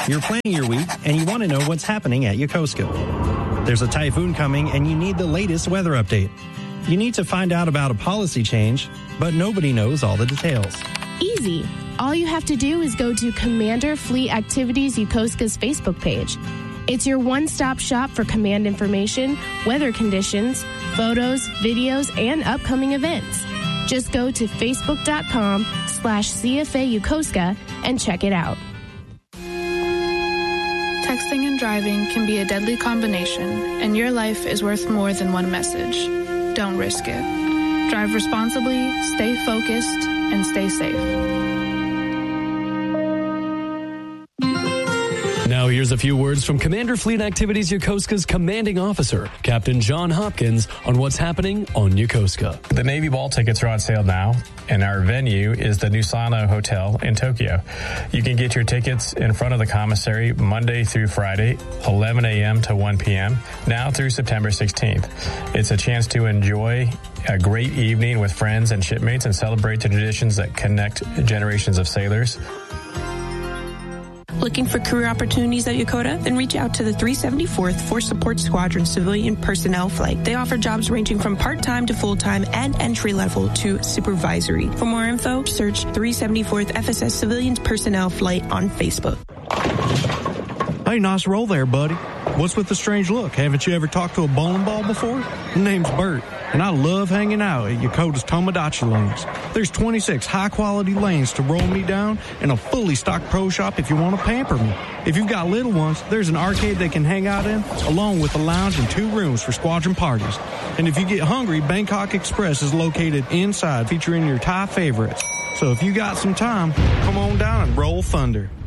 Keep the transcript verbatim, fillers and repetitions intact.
You're planning your week and you want to know what's happening at Yokosuka. There's a typhoon coming and you need the latest weather update. You need to find out about a policy change, but nobody knows all the details. Easy. All you have to do is go to Commander Fleet Activities Yokosuka's Facebook page. It's your one-stop shop for command information, weather conditions, photos, videos, and upcoming events. Just go to facebook.com slash CFA Yokosuka and check it out. Texting and driving can be a deadly combination, and your life is worth more than one message. Don't risk it. Drive responsibly, stay focused, and stay safe. Now here's a few words from Commander Fleet Activities Yokosuka's commanding officer, Captain John Hopkins, on what's happening on Yokosuka. The Navy ball tickets are on sale now, and our venue is the Nusano Hotel in Tokyo. You can get your tickets in front of the commissary Monday through Friday, eleven a.m. to one p.m., now through September sixteenth. It's a chance to enjoy a great evening with friends and shipmates and celebrate the traditions that connect generations of sailors. Looking for career opportunities at Yokota? Then reach out to the three seventy-fourth Force Support Squadron Civilian Personnel Flight. They offer jobs ranging from part-time to full-time and entry-level to supervisory. For more info, search three seventy-fourth F S S Civilians Personnel Flight on Facebook. Hey, nice roll there, buddy. What's with the strange look? Haven't you ever talked to a bowling ball before? My name's Bert, and I love hanging out at Yokota's Tomodachi lanes. There's twenty-six high-quality lanes to roll me down and a fully stocked pro shop if you want to pamper me. If you've got little ones, there's an arcade they can hang out in, along with a lounge and two rooms for squadron parties. And if you get hungry, Bangkok Express is located inside, featuring your Thai favorites. So if you got some time, come on down and roll thunder.